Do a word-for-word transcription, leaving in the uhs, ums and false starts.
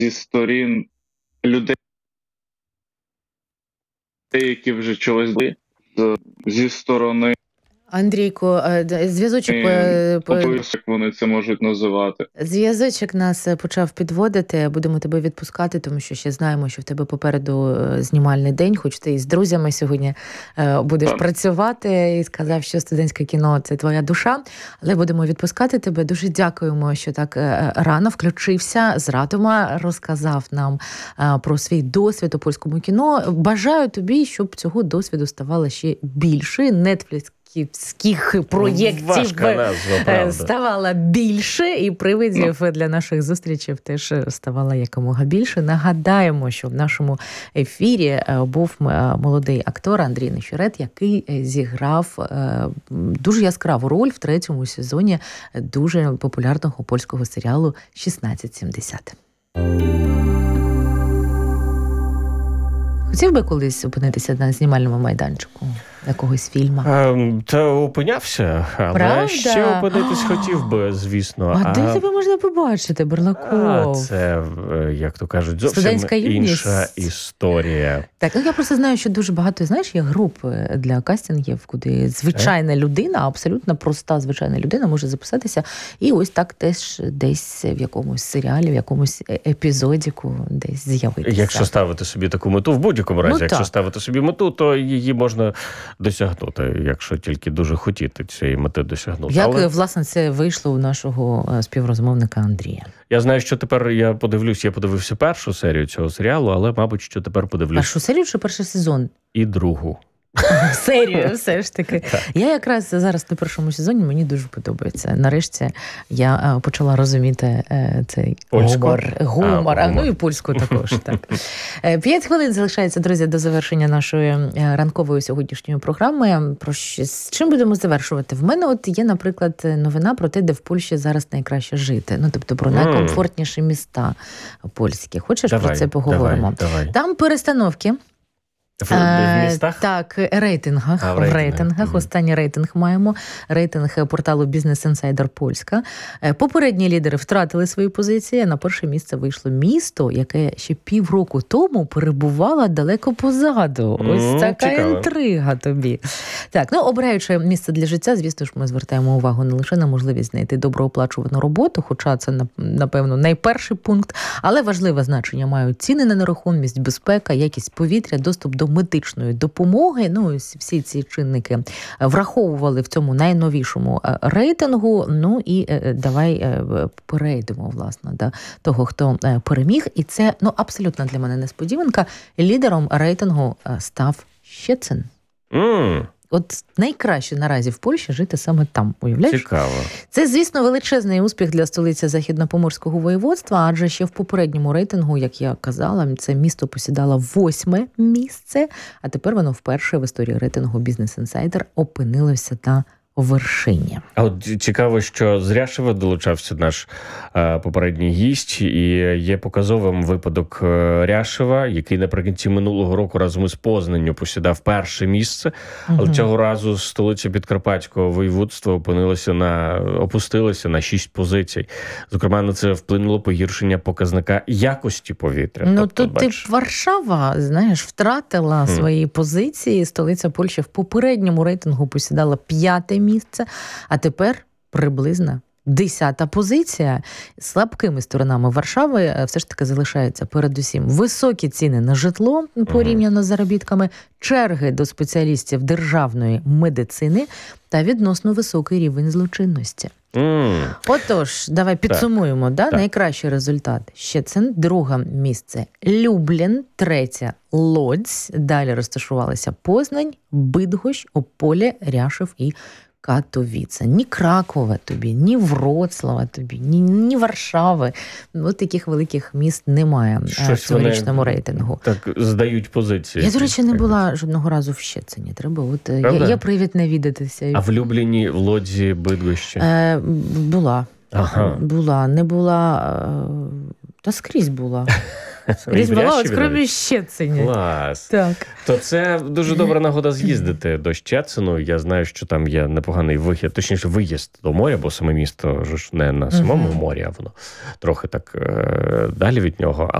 зі сторін людей, які вже чогось були, зі сторони Андрійко, зв'язочок, побоюсь, як вони це можуть називати. Зв'язочок нас почав підводити, будемо тебе відпускати, тому що ще знаємо, що в тебе попереду знімальний день, хоч ти із друзями сьогодні будеш так. працювати, і сказав, що студентське кіно – це твоя душа, але будемо відпускати тебе. Дуже дякуємо, що так рано включився з Радома, розказав нам про свій досвід у польському кіно. Бажаю тобі, щоб цього досвіду ставало ще більше. Netflix київських проєктів назва, ставало більше, і привидів no. для наших зустрічей теж ставало якомога більше. Нагадаємо, що в нашому ефірі був молодий актор Андрій Нещерет, який зіграв дуже яскраву роль в третьому сезоні дуже популярного польського серіалу «шістнадцять сімдесят». Хотів би колись опинитися на знімальному майданчику якогось фільму? А, та опинявся, але Правда? ще опинитись хотів би, звісно. А, а де тебе можна побачити, Берлаков? А, це, як то кажуть, зовсім інша історія. Так, ну я просто знаю, що дуже багато, знаєш, є груп для кастингів, куди звичайна людина, абсолютно проста звичайна людина може записатися і ось так теж десь в якомусь серіалі, в якомусь епізодіку десь з'явитися. Якщо ставити собі таку мету, в будь-якому разі, ну, якщо так. ставити собі мету, то її можна досягнути, якщо тільки дуже хотіти цієї мети досягнути. Як, Але... власне, це вийшло у нашого співрозмовника Андрія? Я знаю, що тепер я подивлюсь, я подивився першу серію цього серіалу, але, мабуть, що тепер подивлюсь... Першу серію чи перший сезон? І другу. Серію, все ж таки. Я якраз зараз на першому сезоні, мені дуже подобається. Нарешті я почала розуміти цей польську? гумор. Гумор, а, а ну і польську також. Так. П'ять хвилин залишається, друзі, до завершення нашої ранкової сьогоднішньої програми. Про що, з чим будемо завершувати? В мене от є, наприклад, новина про те, де в Польщі зараз найкраще жити. Ну, тобто про найкомфортніші міста польські. Хочеш давай, про це поговоримо? Давай, давай. Там перестановки. В, в містах? А, так, рейтингах. А, в рейтингах. В рейтингах. Mm-hmm. Останній рейтинг маємо. Рейтинг порталу Business Insider Польська. Попередні лідери втратили свої позиції. На перше місце вийшло місто, яке ще півроку тому перебувало далеко позаду. Mm-hmm. Ось така Цікаво. Інтрига тобі. Так, ну, обираючи місце для життя, звісно ж, ми звертаємо увагу не лише на можливість знайти доброоплачувану роботу, хоча це, напевно, найперший пункт, але важливе значення мають ціни на нерухомість, безпека, якість повітря, доступ до медичної допомоги. Ну, всі ці чинники враховували в цьому найновішому рейтингу. Ну і давай перейдемо, власне, до того, хто переміг. І це, ну, абсолютно для мене несподіванка. Лідером рейтингу став Щецин. Mm. От найкраще наразі в Польщі жити саме там, уявляєш? Цікаво. Це, звісно, величезний успіх для столиці Західнопоморського воєводства, адже ще в попередньому рейтингу, як я казала, це місто посідало восьме місце, а тепер воно вперше в історії рейтингу Business Insider опинилося на вершині. А от цікаво, що з Ряшева долучався наш е, попередній гість, і є показовим випадок Ряшева, який наприкінці минулого року разом із Познанню посідав перше місце, але угу. цього разу столиця Підкарпатського воєводства опинилася на, опустилася на шість позицій. Зокрема, на це вплинуло погіршення показника якості повітря. Ну, тобто, тут бачиш... ти Варшава, знаєш, втратила hmm. свої позиції. Столиця Польщі в попередньому рейтингу посідала п'яте місце, а тепер приблизно десята позиція. Слабкими сторонами Варшави все ж таки залишаються передусім високі ціни на житло порівняно з заробітками, черги до спеціалістів державної медицини та відносно високий рівень злочинності. Mm. Отож, давай підсумуємо. Так. Да? Так. Найкращий результат Щецин, друге місце Люблін, третє Лодзь, далі розташувалися Познань, Бидгощ, Ополе, Ряшев і Катовіце. Ні Кракова тобі, ні Вроцлава тобі, ні, ні Варшави. От таких великих міст немає в цьогорічному рейтингу. Так здають позиції. Я, до речі, не була жодного разу в Щецині. Треба, от є, є привід навідатися. А в Любліні, в Лодзі, Бидгощі? Е, була. Ага. Була. Не була... Та скрізь була. Різьмаловець, крім Щецині. Клас. Так. То це дуже добра нагода з'їздити до Щецину. Я знаю, що там є непоганий вихід, точніше виїзд до моря, бо саме місто ж не на самому uh-huh. морі, а воно трохи так е- далі від нього.